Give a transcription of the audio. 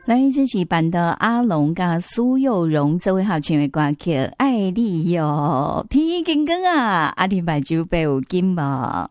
来，这是办到阿龙甲苏有容这位好唱的歌曲《爱你哟》，天已经光啊，阿弟目睭白有金无？